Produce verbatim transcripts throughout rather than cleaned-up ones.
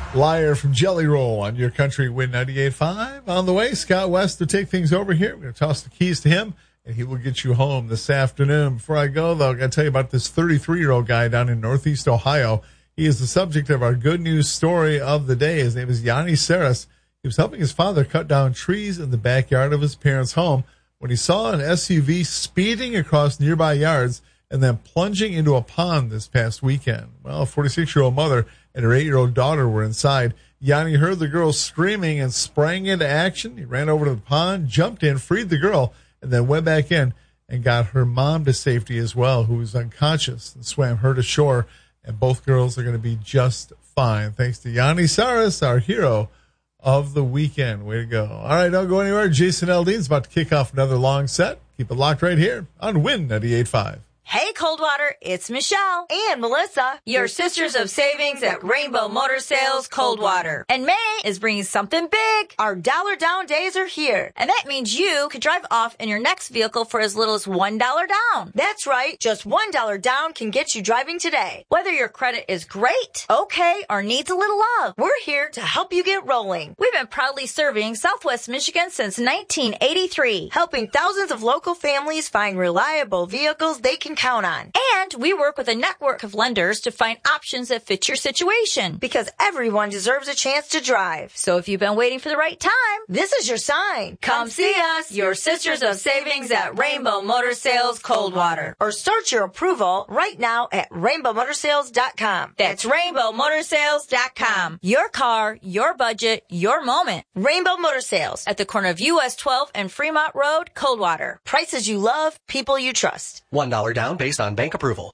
Liar from Jelly Roll on your country Win ninety-eight point five. On the way, Scott West to take things over here. We're going to toss the keys to him, and he will get you home this afternoon. Before I go, though, I've got to tell you about this thirty-three-year-old guy down in Northeast Ohio. He is the subject of our good news story of the day. His name is Yanni Saris. He was helping his father cut down trees in the backyard of his parents' home when he saw an S U V speeding across nearby yards and then plunging into a pond this past weekend. Well, a forty-six-year-old mother and her eight-year-old daughter were inside. Yanni heard the girl screaming and sprang into action. He ran over to the pond, jumped in, freed the girl, and then went back in and got her mom to safety as well, who was unconscious, and swam her to shore. And both girls are going to be just fine. Thanks to Yanni Saris, our hero of the weekend. Way to go. All right, don't go anywhere. Jason Aldean's about to kick off another long set. Keep it locked right here on Win ninety-eight point five. Hey, Coldwater, it's Michelle and Melissa, your sisters of savings at Rainbow Motor Sales Coldwater. And May is bringing something big. Our dollar down days are here. And that means you could drive off in your next vehicle for as little as one dollar down. That's right. Just one dollar down can get you driving today. Whether your credit is great, okay, or needs a little love, we're here to help you get rolling. We've been proudly serving Southwest Michigan since nineteen eighty-three, helping thousands of local families find reliable vehicles they can count on. And we work with a network of lenders to find options that fit your situation, because everyone deserves a chance to drive. So if you've been waiting for the right time, this is your sign. Come see us, your sisters of savings at Rainbow Motor Sales Coldwater. Or start your approval right now at rainbow motor sales dot com. That's rainbow motor sales dot com. Your car, your budget, your moment. Rainbow Motor Sales at the corner of U S twelve and Fremont Road, Coldwater. Prices you love, people you trust. one dollar down based on bank approval.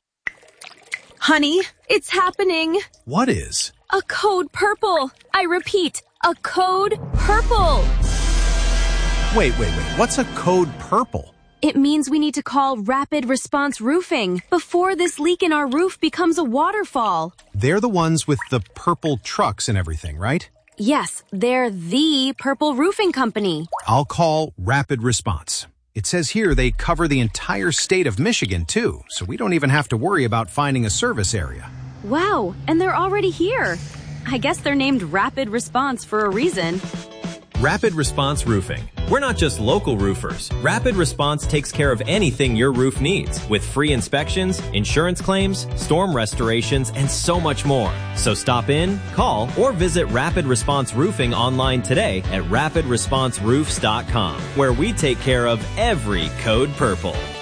Honey, it's happening. What is? A code purple. I repeat, a code purple. Wait, wait, wait. What's a code purple? It means we need to call Rapid Response Roofing before this leak in our roof becomes a waterfall. They're the ones with the purple trucks and everything, right? Yes, they're the purple roofing company. I'll call Rapid Response. It says here they cover the entire state of Michigan, too, so we don't even have to worry about finding a service area. Wow, and they're already here. I guess they're named Rapid Response for a reason. Rapid Response Roofing. We're not just local roofers. Rapid Response takes care of anything your roof needs, with free inspections, insurance claims, storm restorations, and so much more. So stop in, call, or visit Rapid Response Roofing online today at rapid response roofs dot com, where we take care of every code purple.